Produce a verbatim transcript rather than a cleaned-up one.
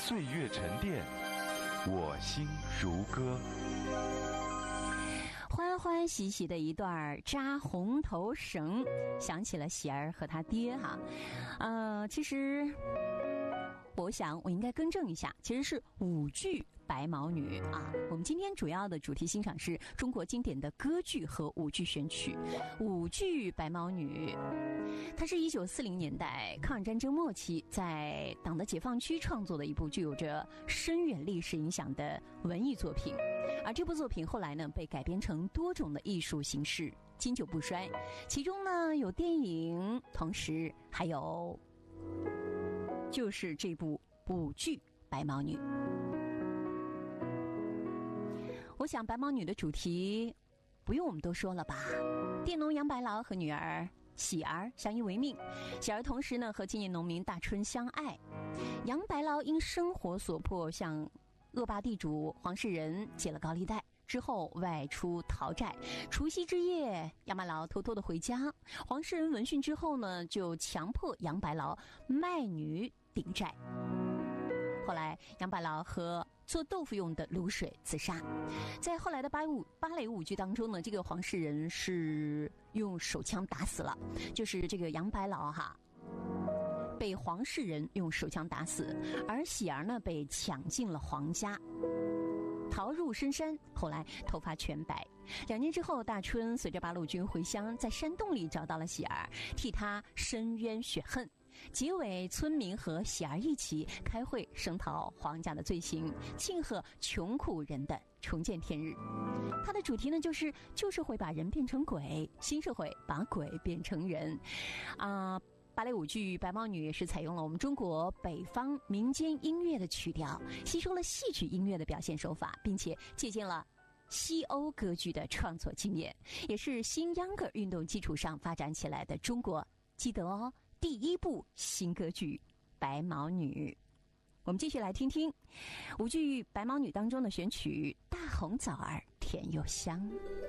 岁月沉淀，我心如歌。 欢欢喜喜的一段扎红头绳，想起了喜儿和他爹哈。呃，其实我想我应该更正一下，其实是舞剧白毛女啊。我们今天主要的主题欣赏是中国经典的歌剧和舞剧选曲。舞剧白毛女，它是一九四零年代抗日战争末期在党的解放区创作的一部具有着深远历史影响的文艺作品。而这部作品后来呢被改编成多种的艺术形式，经久不衰。其中呢有电影，同时还有就是这部舞剧白毛女。我想白毛女的主题不用我们多说了吧，佃农杨白劳和女儿喜儿相依为命，喜儿同时呢和青年农民大春相爱。杨白劳因生活所迫向恶霸地主黄世仁借了高利贷，之后外出讨债。除夕之夜，杨白劳偷偷的回家，黄世仁闻讯之后呢就强迫杨白劳卖女顶债。后来杨白劳和做豆腐用的卤水自杀。在后来的芭舞芭蕾舞剧当中呢，这个黄世仁是用手枪打死了，就是这个杨白劳哈被黄世仁用手枪打死，而喜儿呢被抢进了黄家，逃入深山，后来头发全白。两年之后，大春随着八路军回乡，在山洞里找到了喜儿，替他伸冤雪恨。结尾，村民和喜儿一起开会声讨黄家的罪行，庆贺穷苦人的重见天日。它的主题呢，就是旧社会把人变成鬼，新社会把鬼变成人。啊、呃，芭蕾舞剧《白毛女》是采用了我们中国北方民间音乐的曲调，吸收了戏曲音乐的表现手法，并且借鉴了西欧歌剧的创作经验，也是新秧歌运动基础上发展起来的中国，记得哦，第一部新歌剧《白毛女》。我们继续来听听舞剧《白毛女》当中的选曲《大红枣儿甜又香》。